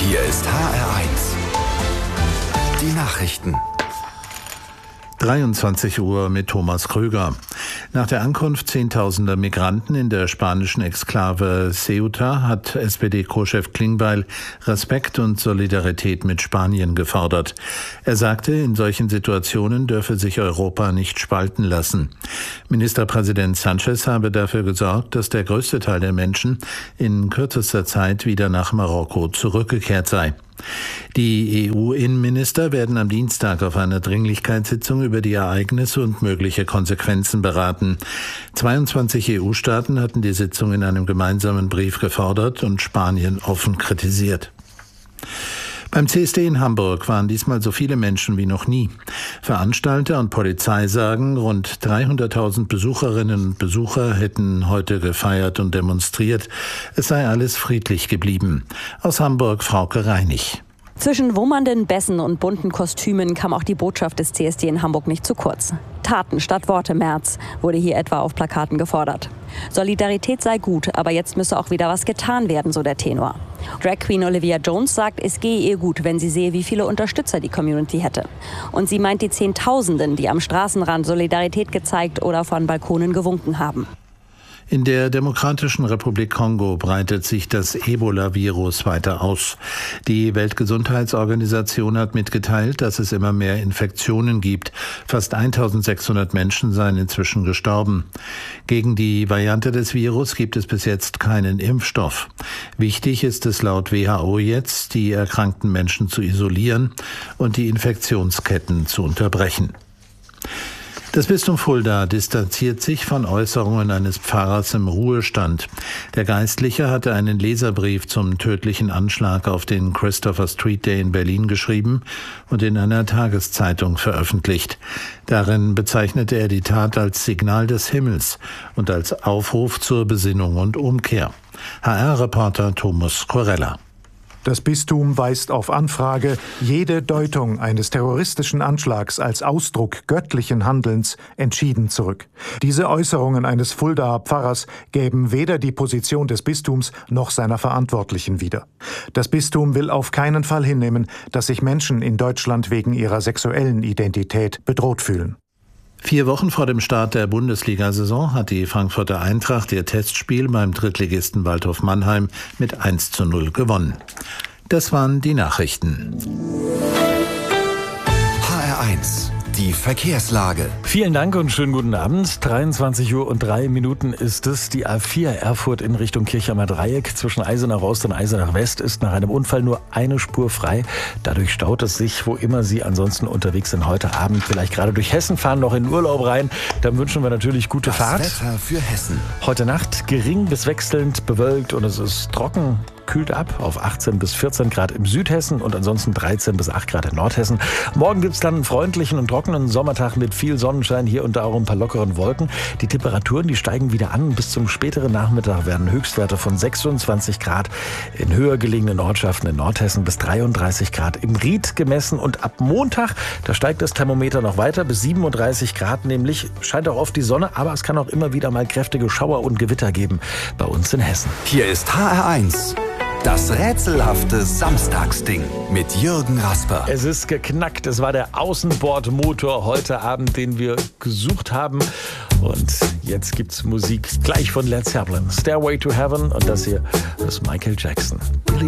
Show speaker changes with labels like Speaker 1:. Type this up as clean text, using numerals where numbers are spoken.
Speaker 1: Hier ist HR1. Die Nachrichten.
Speaker 2: 23 Uhr mit Thomas Krüger. Nach der Ankunft zehntausender Migranten in der spanischen Exklave Ceuta hat SPD-Co-Chef Klingbeil Respekt und Solidarität mit Spanien gefordert. Er sagte, in solchen Situationen dürfe sich Europa nicht spalten lassen. Ministerpräsident Sánchez habe dafür gesorgt, dass der größte Teil der Menschen in kürzester Zeit wieder nach Marokko zurückgekehrt sei. Die EU-Innenminister werden am Dienstag auf einer Dringlichkeitssitzung über die Ereignisse und mögliche Konsequenzen beraten. 22 EU-Staaten hatten die Sitzung in einem gemeinsamen Brief gefordert und Spanien offen kritisiert. Beim CSD in Hamburg waren diesmal so viele Menschen wie noch nie. Veranstalter und Polizei sagen, rund 300.000 Besucherinnen und Besucher hätten heute gefeiert und demonstriert. Es sei alles friedlich geblieben. Aus Hamburg Frauke Reinig.
Speaker 3: Zwischen wummernden Bässen und bunten Kostümen kam auch die Botschaft des CSD in Hamburg nicht zu kurz. Taten statt Worte, Merz, wurde hier etwa auf Plakaten gefordert. Solidarität sei gut, aber jetzt müsse auch wieder was getan werden, so der Tenor. Drag Queen Olivia Jones sagt, es gehe ihr gut, wenn sie sehe, wie viele Unterstützer die Community hätte. Und sie meint die Zehntausenden, die am Straßenrand Solidarität gezeigt oder von Balkonen gewunken haben.
Speaker 2: In der Demokratischen Republik Kongo breitet sich das Ebola-Virus weiter aus. Die Weltgesundheitsorganisation hat mitgeteilt, dass es immer mehr Infektionen gibt. Fast 1600 Menschen seien inzwischen gestorben. Gegen die Variante des Virus gibt es bis jetzt keinen Impfstoff. Wichtig ist es laut WHO jetzt, die erkrankten Menschen zu isolieren und die Infektionsketten zu unterbrechen. Das Bistum Fulda distanziert sich von Äußerungen eines Pfarrers im Ruhestand. Der Geistliche hatte einen Leserbrief zum tödlichen Anschlag auf den Christopher Street Day in Berlin geschrieben und in einer Tageszeitung veröffentlicht. Darin bezeichnete er die Tat als Signal des Himmels und als Aufruf zur Besinnung und Umkehr. HR-Reporter Thomas Corella.
Speaker 4: Das Bistum weist auf Anfrage jede Deutung eines terroristischen Anschlags als Ausdruck göttlichen Handelns entschieden zurück. Diese Äußerungen eines Fuldaer Pfarrers gäben weder die Position des Bistums noch seiner Verantwortlichen wieder. Das Bistum will auf keinen Fall hinnehmen, dass sich Menschen in Deutschland wegen ihrer sexuellen Identität bedroht fühlen.
Speaker 2: 4 Wochen vor dem Start der Bundesliga-Saison hat die Frankfurter Eintracht ihr Testspiel beim Drittligisten Waldhof Mannheim mit 1:0 gewonnen. Das waren die Nachrichten.
Speaker 1: HR1, die Verkehrslage.
Speaker 5: Vielen Dank und schönen guten Abend. 23:03 Uhr ist es. Die A4 Erfurt in Richtung Kirchheimer Dreieck zwischen Eisenach Ost und Eisenach West ist nach einem Unfall nur eine Spur frei. Dadurch staut es sich, wo immer Sie ansonsten unterwegs sind heute Abend. Vielleicht gerade durch Hessen fahren, noch in den Urlaub rein. Dann wünschen wir natürlich gute Fahrt.
Speaker 1: Das Wetter für Hessen.
Speaker 5: Heute Nacht gering bis wechselnd bewölkt und es ist trocken. Kühlt ab auf 18 bis 14 Grad im Südhessen und ansonsten 13 bis 8 Grad in Nordhessen. Morgen gibt es dann einen freundlichen und trockenen Sommertag mit viel Sonnenschein, hier und da auch ein paar lockeren Wolken. Die Temperaturen, die steigen wieder an. Bis zum späteren Nachmittag werden Höchstwerte von 26 Grad in höher gelegenen Ortschaften in Nordhessen bis 33 Grad im Ried gemessen. Und ab Montag, da steigt das Thermometer noch weiter bis 37 Grad, nämlich scheint auch oft die Sonne, aber es kann auch immer wieder mal kräftige Schauer und Gewitter geben bei uns in Hessen.
Speaker 1: Hier ist HR1. Das rätselhafte Samstagsding mit Jürgen Rasper.
Speaker 5: Es ist geknackt. Es war der Außenbordmotor heute Abend, den wir gesucht haben. Und jetzt gibt's Musik gleich von Led Zeppelin. Stairway to Heaven und das hier ist Michael Jackson.